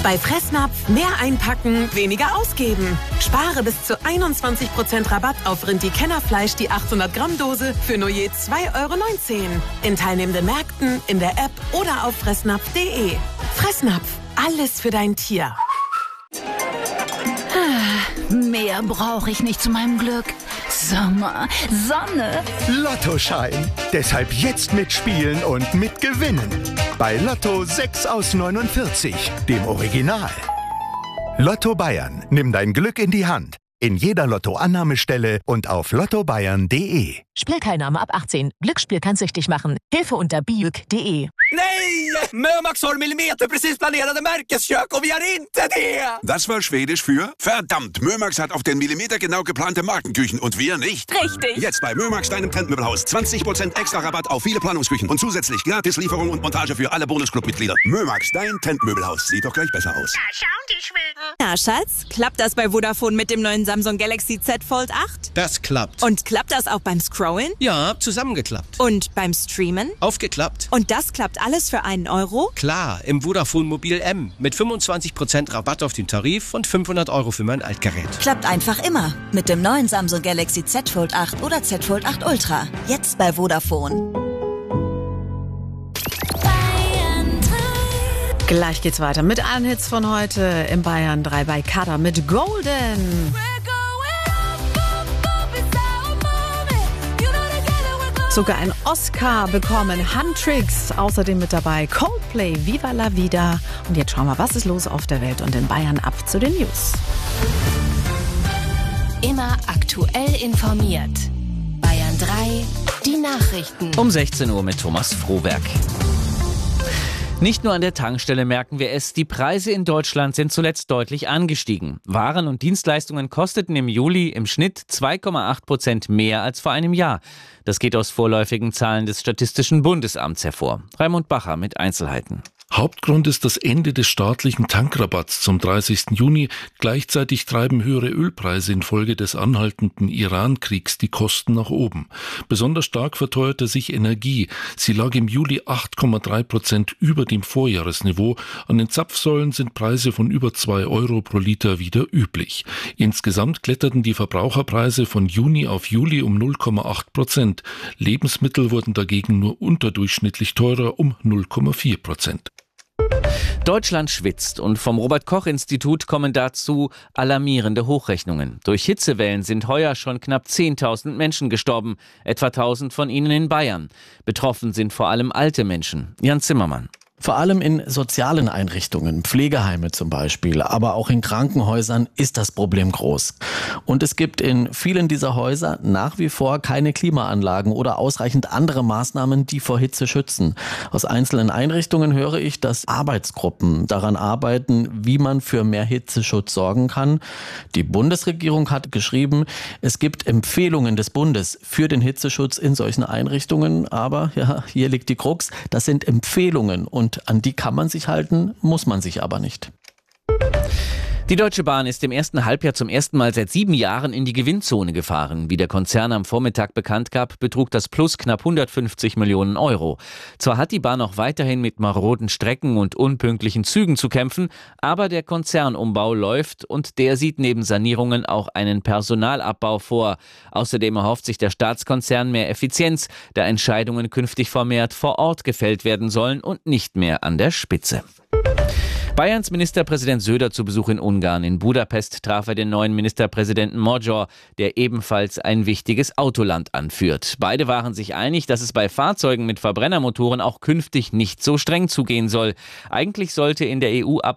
Bei Fressnapf mehr einpacken, weniger ausgeben. Spare bis zu 21% Rabatt auf Rind-die-Kennerfleisch, die 800-Gramm-Dose für nur je 2,19 €. In teilnehmenden Märkten, in der App oder auf fressnapf.de. Fressnapf, alles für dein Tier. Mehr brauche ich nicht zu meinem Glück. Sommer, Sonne. Lottoschein. Deshalb jetzt mitspielen und mitgewinnen. Bei Lotto 6 aus 49, dem Original. Lotto Bayern. Nimm dein Glück in die Hand. In jeder Lotto-Annahmestelle und auf lottobayern.de. Spielteilnahme ab 18. Glücksspiel kann süchtig machen. Hilfe unter biuk.de. Nej! Mömax har millimeterprecis planerade Märkeskök och vi har inte det! Das war Schwedisch für verdammt, Mömax hat auf den Millimeter genau geplante Markenküchen und wir nicht. Richtig. Jetzt bei Mömax, deinem Trendmöbelhaus. 20% extra Rabatt auf viele Planungsküchen und zusätzlich gratis Lieferung und Montage für alle Bonusclub-Mitglieder. Mömax, dein Trendmöbelhaus. Sieht doch gleich besser aus. Da schauen die Schweden. Na, Schatz, klappt das bei Vodafone mit dem neuen Samsung Galaxy Z Fold 8? Das klappt. Und klappt das auch beim Scrollen? Ja, zusammengeklappt. Und beim Streamen? Aufgeklappt. Und das klappt alles für einen Euro? Klar, im Vodafone Mobil M. Mit 25% Rabatt auf den Tarif und 500 € für mein Altgerät. Klappt einfach immer. Mit dem neuen Samsung Galaxy Z Fold 8 oder Z Fold 8 Ultra. Jetzt bei Vodafone. Gleich geht's weiter mit allen Hits von heute im Bayern 3 bei Kader mit Golden. Sogar einen Oscar bekommen. Huntrix, außerdem mit dabei Coldplay, Viva la Vida. Und jetzt schauen wir, was ist los auf der Welt und in Bayern. Ab zu den News. Immer aktuell informiert. Bayern 3, die Nachrichten. Um 16 Uhr mit Thomas Frohberg. Nicht nur an der Tankstelle merken wir es, die Preise in Deutschland sind zuletzt deutlich angestiegen. Waren und Dienstleistungen kosteten im Juli im Schnitt 2,8% mehr als vor einem Jahr. Das geht aus vorläufigen Zahlen des Statistischen Bundesamts hervor. Raimund Bacher mit Einzelheiten. Hauptgrund ist das Ende des staatlichen Tankrabatts zum 30. Juni. Gleichzeitig treiben höhere Ölpreise infolge des anhaltenden Iran-Kriegs die Kosten nach oben. Besonders stark verteuerte sich Energie. Sie lag im Juli 8,3% über dem Vorjahresniveau. An den Zapfsäulen sind Preise von über 2 € pro Liter wieder üblich. Insgesamt kletterten die Verbraucherpreise von Juni auf Juli um 0,8%. Lebensmittel wurden dagegen nur unterdurchschnittlich teurer um 0,4%. Deutschland schwitzt und vom Robert-Koch-Institut kommen dazu alarmierende Hochrechnungen. Durch Hitzewellen sind heuer schon knapp 10.000 Menschen gestorben, etwa 1.000 von ihnen in Bayern. Betroffen sind vor allem alte Menschen. Jan Zimmermann. Vor allem in sozialen Einrichtungen, Pflegeheime zum Beispiel, aber auch in Krankenhäusern ist das Problem groß. Und es gibt in vielen dieser Häuser nach wie vor keine Klimaanlagen oder ausreichend andere Maßnahmen, die vor Hitze schützen. Aus einzelnen Einrichtungen höre ich, dass Arbeitsgruppen daran arbeiten, wie man für mehr Hitzeschutz sorgen kann. Die Bundesregierung hat geschrieben, es gibt Empfehlungen des Bundes für den Hitzeschutz in solchen Einrichtungen, aber ja, hier liegt die Krux, das sind Empfehlungen und an die kann man sich halten, muss man sich aber nicht. Die Deutsche Bahn ist im ersten Halbjahr zum ersten Mal seit 7 Jahren in die Gewinnzone gefahren. Wie der Konzern am Vormittag bekannt gab, betrug das Plus knapp 150 Millionen €. Zwar hat die Bahn auch weiterhin mit maroden Strecken und unpünktlichen Zügen zu kämpfen, aber der Konzernumbau läuft und der sieht neben Sanierungen auch einen Personalabbau vor. Außerdem erhofft sich der Staatskonzern mehr Effizienz, da Entscheidungen künftig vermehrt vor Ort gefällt werden sollen und nicht mehr an der Spitze. Bayerns Ministerpräsident Söder zu Besuch in Ungarn. In Budapest traf er den neuen Ministerpräsidenten Magyar, der ebenfalls ein wichtiges Autoland anführt. Beide waren sich einig, dass es bei Fahrzeugen mit Verbrennermotoren auch künftig nicht so streng zugehen soll. Eigentlich sollte in der EU ab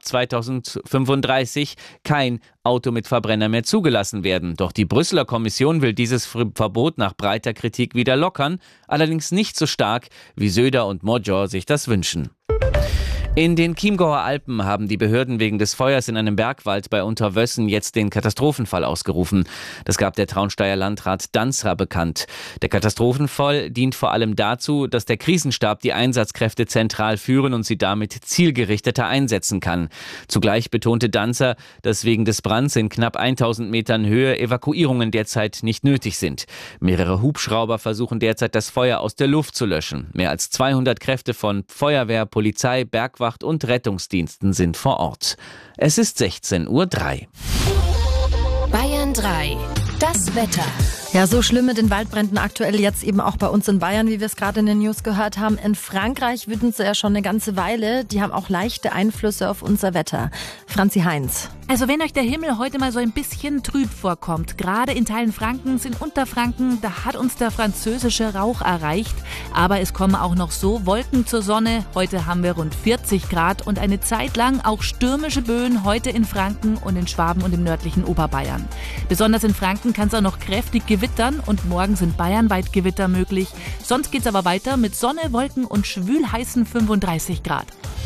2035 kein Auto mit Verbrenner mehr zugelassen werden. Doch die Brüsseler Kommission will dieses Verbot nach breiter Kritik wieder lockern, allerdings nicht so stark, wie Söder und Magyar sich das wünschen. In den Chiemgauer Alpen haben die Behörden wegen des Feuers in einem Bergwald bei Unterwössen jetzt den Katastrophenfall ausgerufen. Das gab der Traunsteyer Landrat Danzra bekannt. Der Katastrophenfall dient vor allem dazu, dass der Krisenstab die Einsatzkräfte zentral führen und sie damit zielgerichteter einsetzen kann. Zugleich betonte Danzer, dass wegen des Brands in knapp 1000 Metern Höhe Evakuierungen derzeit nicht nötig sind. Mehrere Hubschrauber versuchen derzeit das Feuer aus der Luft zu löschen. Mehr als 200 Kräfte von Feuerwehr, Polizei, Bergwacht Bergwacht und Rettungsdiensten sind vor Ort. Es ist 16:03 Uhr. Bayern 3. Das Wetter. Ja, so schlimm mit den Waldbränden aktuell jetzt eben auch bei uns in Bayern, wie wir es gerade in den News gehört haben. In Frankreich wüten sie ja schon eine ganze Weile. Die haben auch leichte Einflüsse auf unser Wetter. Franzi Heinz. Also wenn euch der Himmel heute mal so ein bisschen trüb vorkommt, gerade in Teilen Frankens, in Unterfranken, da hat uns der französische Rauch erreicht. Aber es kommen auch noch so Wolken zur Sonne. Heute haben wir rund 40 Grad und eine Zeit lang auch stürmische Böen heute in Franken und in Schwaben und im nördlichen Oberbayern. Besonders in Franken kann es auch noch kräftig gewittern und morgen sind bayernweit Gewitter möglich. Sonst geht's aber weiter mit Sonne, Wolken und schwülheißen 35 Grad.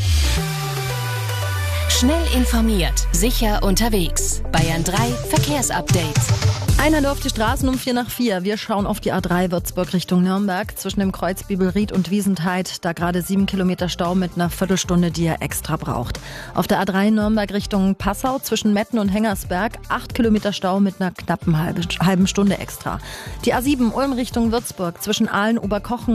Schnell informiert, sicher unterwegs. Bayern 3 Verkehrsupdate. Einer nur auf die Straßen um 4:04. Wir schauen auf die A3 Würzburg Richtung Nürnberg. Zwischen dem Kreuz Bibelried und Wiesentheid. Da gerade 7 Kilometer Stau mit einer Viertelstunde, die ihr extra braucht. Auf der A3 Nürnberg Richtung Passau zwischen Metten und Hengersberg. 8 Kilometer Stau mit einer knappen halben Stunde extra. Die A7 Ulm Richtung Würzburg zwischen Aalen, Oberkochen